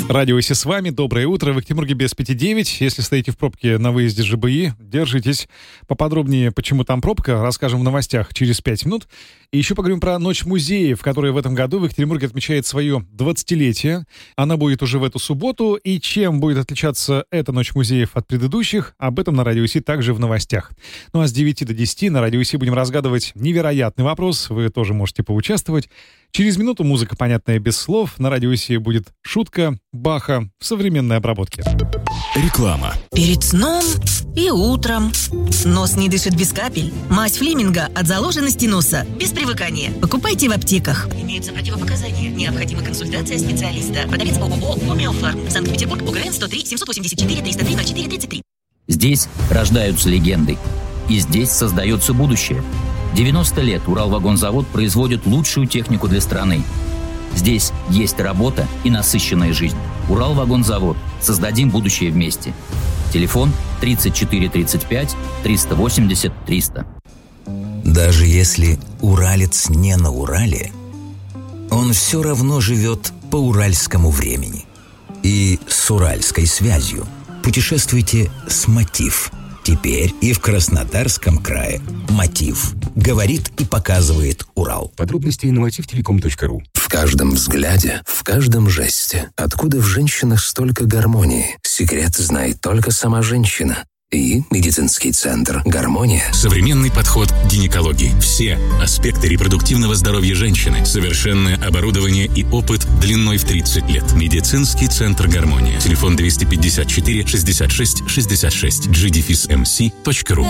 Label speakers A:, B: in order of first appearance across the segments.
A: Радио Си с вами. Доброе утро. В Екатеринбурге без 5,9. Если стоите в пробке на выезде ЖБИ, держитесь. Поподробнее, почему там пробка, расскажем в новостях через 5 минут. И еще поговорим про Ночь музеев, которая в этом году в Екатеринбурге отмечает свое 20-летие. Она будет уже в эту субботу. И чем будет отличаться эта Ночь музеев от предыдущих, об этом на Радио Си также в новостях. Ну а с 9 до 10 на Радио Си будем разгадывать невероятный вопрос. Вы тоже можете поучаствовать. Через минуту музыка, понятная без слов. На Радио Си будет шутка Баха в современной обработке.
B: Реклама.
C: Перед сном и утром. Нос не дышит без капель. Мазь Флеминга от заложенности носа. Без привыкания. Покупайте в аптеках. Имеются противопоказания. Необходима консультация специалиста. Продавец ООО «Гомеофарм». Санкт-Петербург, УГРН 103 784 303 04 33.
D: Здесь рождаются легенды. И здесь создается будущее. 90 лет Уралвагонзавод производит лучшую технику для страны. Здесь есть работа и насыщенная жизнь. Уралвагонзавод. Создадим будущее вместе. Телефон 34 35 380 300.
E: Даже если уралец не на Урале, он все равно живет по уральскому времени. И с уральской связью. Путешествуйте с «Мотив». Теперь и в Краснодарском крае. «Мотив» говорит и показывает Урал.
B: Подробности на motivtelecom.ru.
F: В каждом взгляде, в каждом жесте. Откуда в женщинах столько гармонии? Секрет знает только сама женщина. И медицинский центр «Гармония».
B: Современный подход к гинекологии. Все аспекты репродуктивного здоровья женщины. Совершенное оборудование и опыт длиной в 30 лет. Медицинский центр «Гармония». Телефон 254 66 66. gdefismc.ru.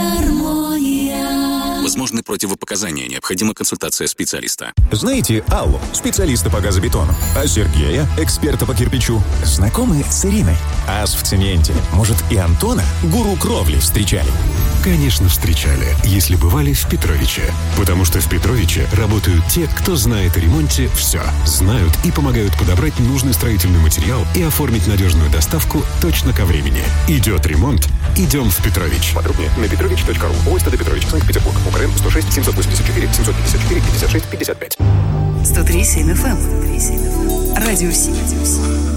B: Возможны противопоказания. Необходима консультация специалиста.
G: Знаете Аллу, специалиста по газобетону? А Сергея, эксперта по кирпичу? Знакомы с Ириной? Ас в цементе. Может, и Антона, гуру кровли, встречали?
H: Конечно, встречали, если бывали в Петровиче. Потому что в Петровиче работают те, кто знает о ремонте все. Знают и помогают подобрать нужный строительный материал и оформить надежную доставку точно ко времени. Идет ремонт, идем в Петрович.
G: Подробнее на petrovich.ru. ОСТД Петрович, Санкт-Петербург. УКРН 106 784 754 56 55.
I: 103.7 FM. Радио Си.